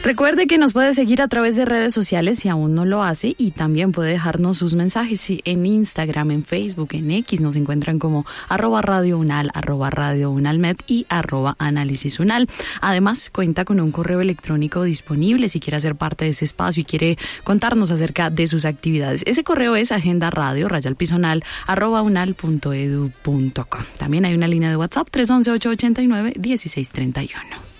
Recuerde que nos puede seguir a través de redes sociales si aún no lo hace y también puede dejarnos sus mensajes en Instagram, en Facebook, en X. Nos encuentran como @radiounal, @radiounalmed y @análisis_unal. Además, cuenta con un correo electrónico disponible si quiere hacer parte de ese espacio y quiere contarnos acerca de sus actividades. Ese correo es agendaradio@unal.edu.co. También hay una línea de WhatsApp 311-889-1631.